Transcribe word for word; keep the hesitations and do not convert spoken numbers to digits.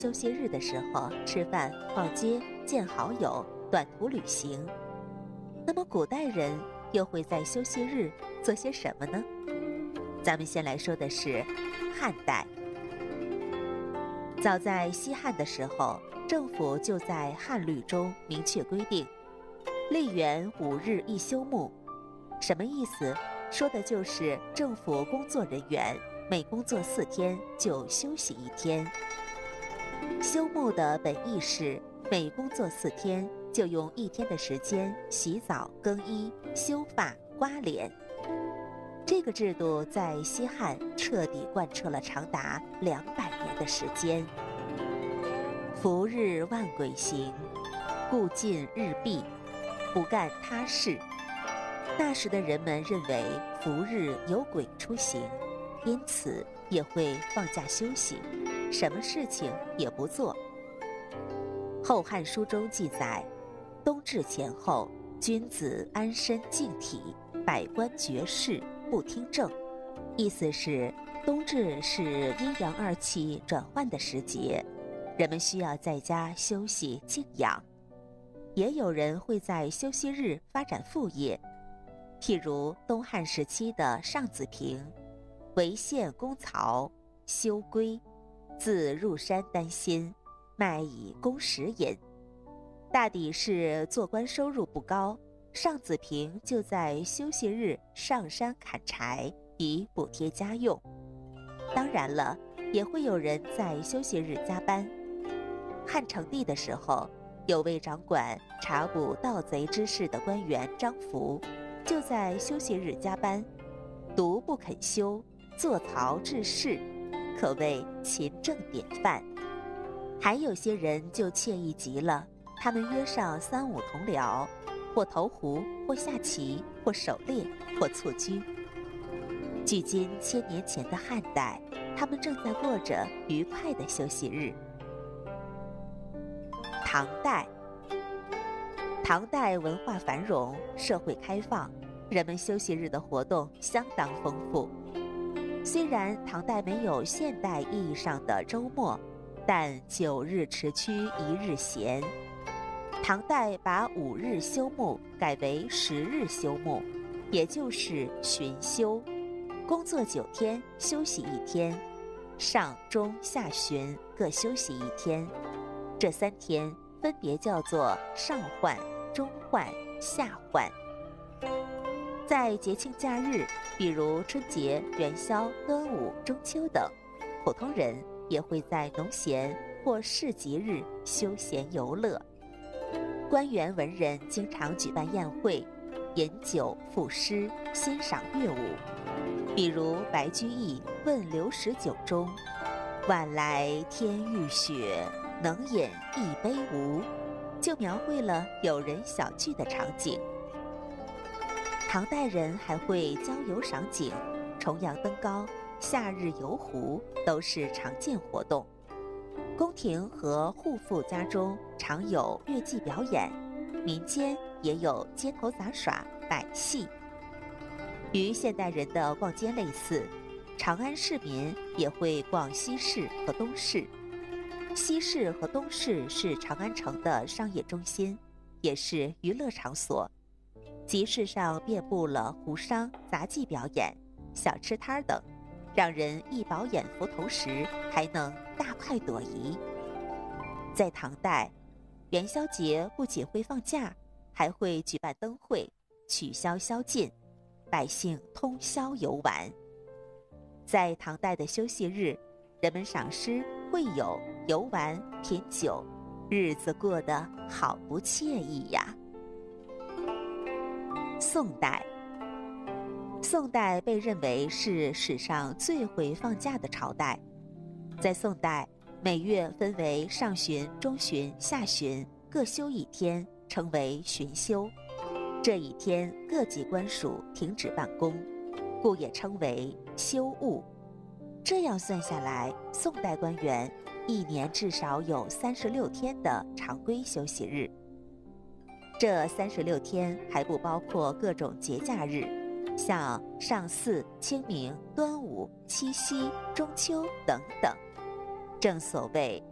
休息日的时候吃饭、逛街、见好友、短途旅行。那么古代人又会在休息日做些什么呢？咱们先来说的是汉代。早在西汉的时候，政府就在汉律中明确规定，历元五日一休沐。什么意思？说的就是政府工作人员每工作四天就休息一天。休沐的本意是每工作四天就用一天的时间洗澡、更衣、修发、刮脸。这个制度在西汉彻底贯彻了长达两百年的时间。伏日万鬼行，故尽日毕，不干他事。那时的人们认为伏日有鬼出行，因此也会放假休息，什么事情也不做。《后汉书》中记载，冬至前后，君子安身静体，百官绝事，不听政。意思是冬至是阴阳二气转换的时节，人们需要在家休息静养。也有人会在休息日发展副业，譬如东汉时期的尚子平，为县公曹，休归，自入山丹心，卖以供食饮。大抵是做官收入不高，尚子平就在休息日上山砍柴，以补贴家用。当然了，也会有人在休息日加班。汉成帝的时候，有位掌管查捕盗贼之事的官员张福，就在休息日加班，独不肯休，坐槽治事，可谓勤政典范。还有些人就惬意极了，他们约上三五同僚，或投壶，或下棋，或狩猎，或蹴鞠。距今千年前的汉代，他们正在过着愉快的休息日。唐代，唐代文化繁荣，社会开放，人们休息日的活动相当丰富。虽然唐代没有现代意义上的周末，但九日持区一日闲。唐代把五日休沐改为十日休沐，也就是旬休，工作九天休息一天，上中下旬各休息一天。这三天分别叫做上换、中换、下换。在节庆假日，比如春节、元宵、端午、中秋等，普通人也会在农闲或市集日休闲游乐。官员文人经常举办宴会，饮酒赋诗，欣赏乐舞。比如白居易问刘十九中，晚来天欲雪，能饮一杯无，就描绘了友人小聚的场景。唐代人还会郊游赏景，重阳登高，夏日游湖都是常见活动。宫廷和户妇家中常有乐伎表演，民间也有街头杂耍、百戏。与现代人的逛街类似，长安市民也会逛西市和东市。西市和东市是长安城的商业中心，也是娱乐场所。集市上遍布了胡商、杂技表演、小吃摊等，让人一饱眼福，同时还能大快朵颐。在唐代，元宵节不仅会放假，还会举办灯会，取消宵禁，百姓通宵游玩。在唐代的休息日，人们赏诗、会友、游玩、品酒，日子过得好不惬意呀。宋代，宋代被认为是史上最会放假的朝代。在宋代，每月分为上旬、中旬、下旬，各休一天，称为旬休。这一天各级官署停止办公，故也称为休务。这样算下来，宋代官员一年至少有三十六天的常规休息日。这三十六天还不包括各种节假日，像上巳、清明、端午、七夕、中秋等等。正所谓